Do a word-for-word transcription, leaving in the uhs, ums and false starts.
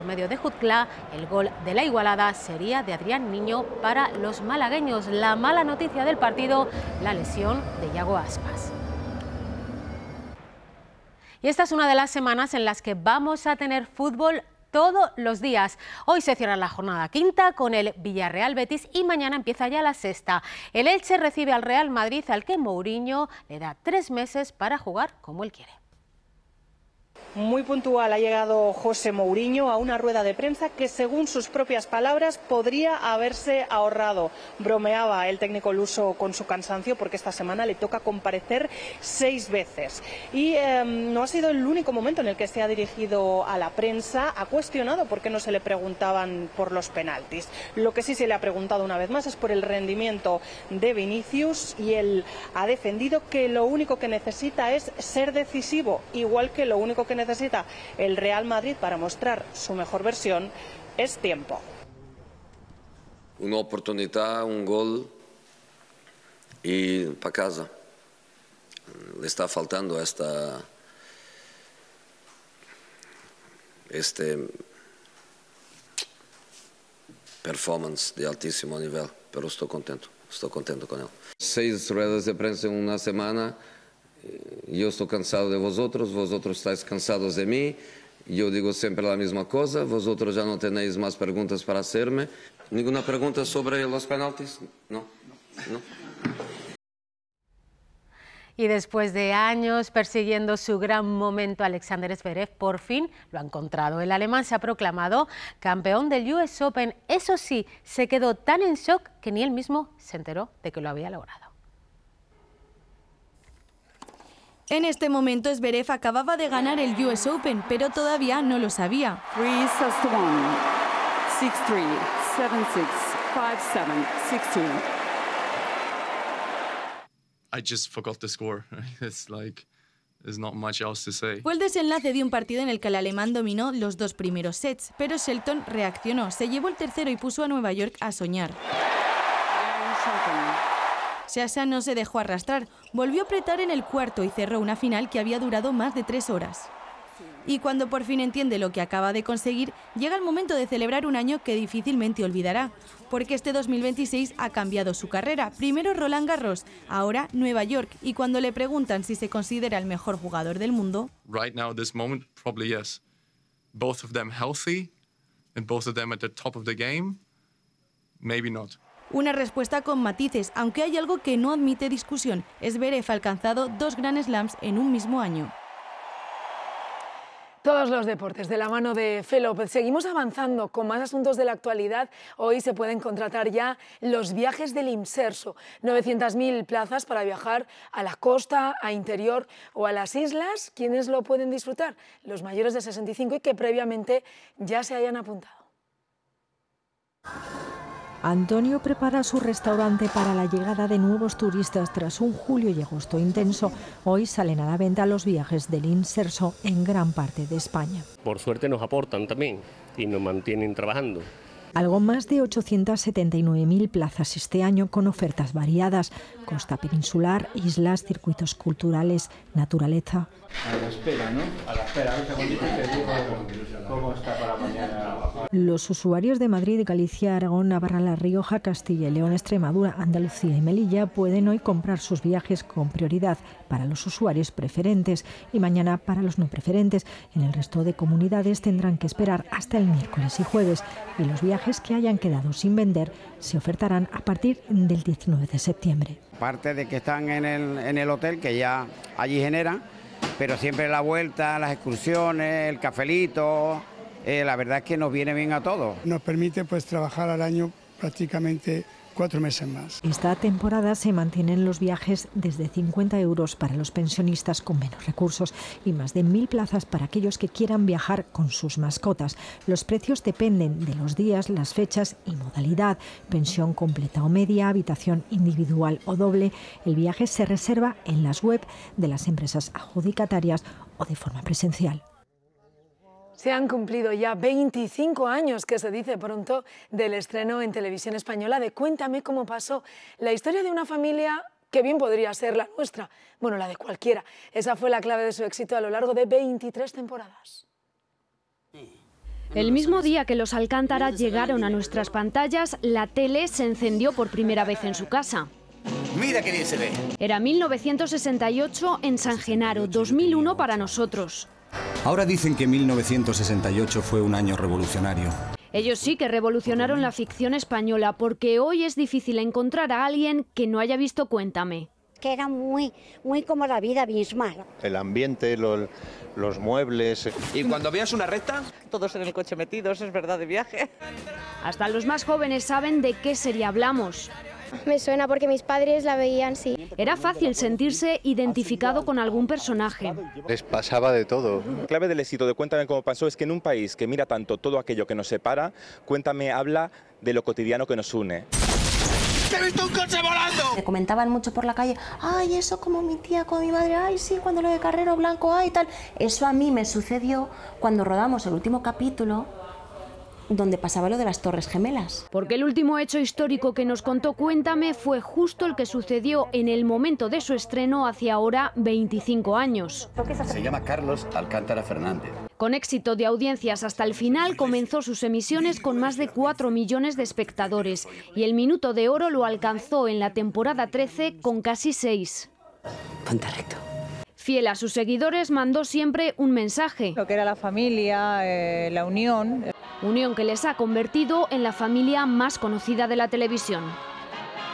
En medio de Jutclá, el gol de la igualada sería de Adrián Niño para los malagueños. La mala noticia del partido, la lesión de Yago Aspas. Y esta es una de las semanas en las que vamos a tener fútbol todos los días. Hoy se cierra la jornada quinta con el Villarreal Betis y mañana empieza ya la sexta. El Elche recibe al Real Madrid, al que Mourinho le da tres meses para jugar como él quiere. Muy puntual ha llegado José Mourinho a una rueda de prensa que, según sus propias palabras, podría haberse ahorrado. Bromeaba el técnico luso con su cansancio porque esta semana le toca comparecer seis veces. Y eh, no ha sido el único momento en el que se ha dirigido a la prensa. Ha cuestionado por qué no se le preguntaban por los penaltis. Lo que sí se le ha preguntado una vez más es por el rendimiento de Vinicius, y él ha defendido que lo único que necesita es ser decisivo, igual que lo único que necesita el Real Madrid para mostrar su mejor versión es tiempo. Una oportunidad, un gol y para casa. Le está faltando esta este performance de altísimo nivel, pero estoy contento, estoy contento con él. Seis ruedas de prensa en una semana. Yo estoy cansado de vosotros, vosotros estáis cansados de mí. Yo digo siempre la misma cosa, vosotros ya no tenéis más preguntas para hacerme. ¿Ninguna pregunta sobre los penaltis? No, no. Y después de años persiguiendo su gran momento, Alexander Zverev por fin lo ha encontrado. El alemán se ha proclamado campeón del U S Open. Eso sí, se quedó tan en shock que ni él mismo se enteró de que lo había logrado. En este momento, Zverev acababa de ganar el U S Open, pero todavía no lo sabía. three sets to one, six three, seven six, five seven, six two. I just forgot the score. It's like there's not much else to say. Fue el desenlace de un partido en el que el alemán dominó los dos primeros sets, pero Shelton reaccionó, se llevó el tercero y puso a Nueva York a soñar. Sasha no se dejó arrastrar, volvió a apretar en el cuarto y cerró una final que había durado más de tres horas. Y cuando por fin entiende lo que acaba de conseguir, llega el momento de celebrar un año que difícilmente olvidará, porque este dos mil veintiséis ha cambiado su carrera. Primero Roland Garros, ahora Nueva York, y cuando le preguntan si se considera el mejor jugador del mundo... Right now, this moment, probably yes. Both of them healthy, and both of them at the top of the game, maybe not. Una respuesta con matices, aunque hay algo que no admite discusión. Zverev ha alcanzado dos Grand Slams en un mismo año. Todos los deportes de la mano de Fe López. Seguimos avanzando con más asuntos de la actualidad. Hoy se pueden contratar ya los viajes del Imserso. novecientas mil plazas para viajar a la costa, a interior o a las islas. ¿Quiénes lo pueden disfrutar? Los mayores de sesenta y cinco y que previamente ya se hayan apuntado. Antonio prepara su restaurante para la llegada de nuevos turistas tras un julio y agosto intenso. Hoy salen a la venta los viajes del Imserso en gran parte de España. Por suerte nos aportan también y nos mantienen trabajando. Algo más de ochocientas setenta y nueve mil plazas este año con ofertas variadas. Costa peninsular, islas, circuitos culturales, naturaleza. A la espera, ¿no? A la espera, a ver qué te digo cómo está para mañana. Los usuarios de Madrid, Galicia, Aragón, Navarra, La Rioja, Castilla y León, Extremadura, Andalucía y Melilla pueden hoy comprar sus viajes con prioridad para los usuarios preferentes y mañana para los no preferentes. En el resto de comunidades tendrán que esperar hasta el miércoles y jueves, y los viajes que hayan quedado sin vender se ofertarán a partir del diecinueve de septiembre. Aparte de que están en el, en el hotel, que ya allí generan, pero siempre la vuelta, las excursiones, el cafelito, eh, la verdad es que nos viene bien a todos. Nos permite pues trabajar al año prácticamente cuatro meses más. Esta temporada se mantienen los viajes desde cincuenta euros para los pensionistas con menos recursos y más de mil plazas para aquellos que quieran viajar con sus mascotas. Los precios dependen de los días, las fechas y modalidad. Pensión completa o media, habitación individual o doble. El viaje se reserva en las web de las empresas adjudicatarias o de forma presencial. Se han cumplido ya veinticinco años, que se dice pronto, del estreno en Televisión Española de Cuéntame cómo pasó, la historia de una familia que bien podría ser la nuestra, bueno, la de cualquiera. Esa fue la clave de su éxito a lo largo de veintitrés temporadas. El mismo día que los Alcántara llegaron a nuestras pantallas, la tele se encendió por primera vez en su casa. Mira qué bien se ve. Era mil novecientos sesenta y ocho en San Genaro, dos mil uno para nosotros. Ahora dicen que mil novecientos sesenta y ocho fue un año revolucionario. Ellos sí que revolucionaron la ficción española, porque hoy es difícil encontrar a alguien que no haya visto Cuéntame. Que era muy, muy como la vida misma. El ambiente, los, los muebles. Y cuando veas una recta, todos en el coche metidos, es verdad, de viaje. Hasta los más jóvenes saben de qué serie hablamos. Me suena porque mis padres la veían, sí. Era fácil sentirse identificado con algún personaje. Les pasaba de todo. La clave del éxito de Cuéntame cómo pasó es que en un país que mira tanto todo aquello que nos separa, Cuéntame habla de lo cotidiano que nos une. ¡He visto un coche volando! Me comentaban mucho por la calle, ay, eso como mi tía con mi madre, ay, sí, cuando lo de Carrero Blanco, ay, tal. Eso a mí me sucedió cuando rodamos el último capítulo, donde pasaba lo de las Torres Gemelas. Porque el último hecho histórico que nos contó Cuéntame fue justo el que sucedió en el momento de su estreno hace ahora veinticinco años. Se llama Carlos Alcántara Fernández. Con éxito de audiencias hasta el final, comenzó sus emisiones con más de cuatro millones de espectadores y el Minuto de Oro lo alcanzó en la temporada trece con casi seis. Ponte recto. Fiel a sus seguidores, mandó siempre un mensaje. Lo que era la familia, eh, la unión. Unión que les ha convertido en la familia más conocida de la televisión.